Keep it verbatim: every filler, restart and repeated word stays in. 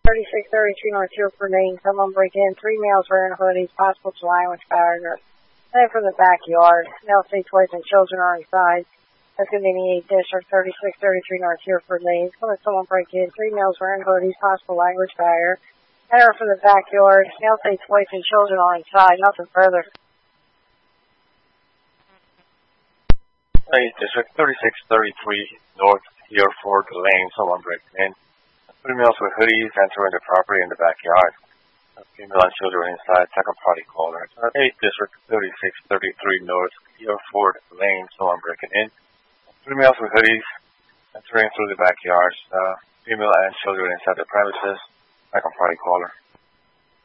thirty-six thirty-three North Hereford Lane. Someone break in. Three males wearing hoodies. Possible July with fire. Then from the backyard. Male state toys and children are inside. That's going to be eighth District, thirty-six thirty-three North Hereford Lane. Someone break in. Three males wearing hoodies. Possible language fire. Enter from the backyard. Male state toys and children are inside. Nothing further. eighth District, thirty-six thirty-three North Hereford Lane. Someone breaking in. Three males with hoodies entering the property in the backyard. A female and children inside. Second party caller. eighth District, thirty-six thirty-three North Hereford Lane. Someone breaking in. Three males with hoodies entering through the backyard. Uh, female and children inside the premises. Second party caller.